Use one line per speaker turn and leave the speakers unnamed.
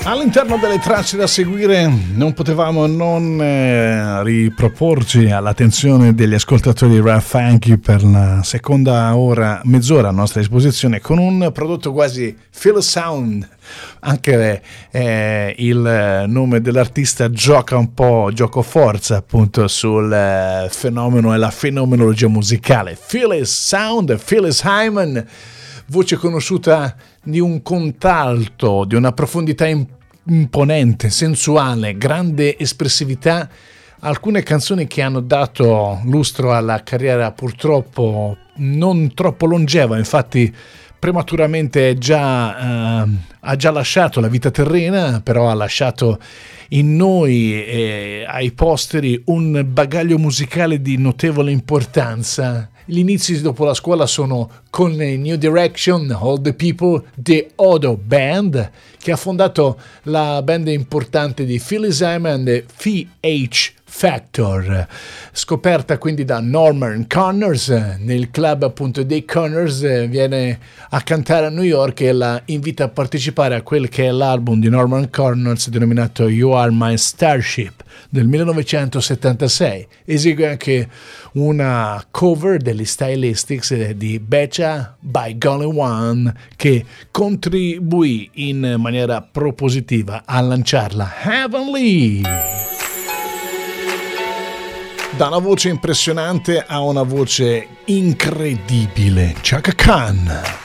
All'interno delle tracce da seguire non potevamo non riproporci all'attenzione degli ascoltatori di Rap Funky per la seconda ora, mezz'ora a nostra disposizione, con un prodotto quasi Feel Sound. Anche il nome dell'artista gioca un po', giocoforza appunto sul fenomeno e la fenomenologia musicale. Phyllis Sound, Phyllis Hyman, voce conosciuta di un contralto, di una profondità imponente, sensuale, grande espressività, alcune canzoni che hanno dato lustro alla carriera purtroppo non troppo longeva, infatti prematuramente ha già lasciato la vita terrena, però ha lasciato in noi e ai posteri un bagaglio musicale di notevole importanza. Gli inizi dopo la scuola sono con New Direction, All the People, The Odo Band, che ha fondato la band importante di Phyllis Hyman e FH Factor, scoperta quindi da Norman Connors nel club appunto dei Connors. Viene a cantare a New York e la invita a partecipare a quel che è l'album di Norman Connors denominato You Are My Starship del 1976. Esegue anche una cover degli Stylistics di Betcha by Golly One, che contribuì in maniera propositiva a lanciarla. Heavenly! Da una voce impressionante a una voce incredibile, Chaka Khan.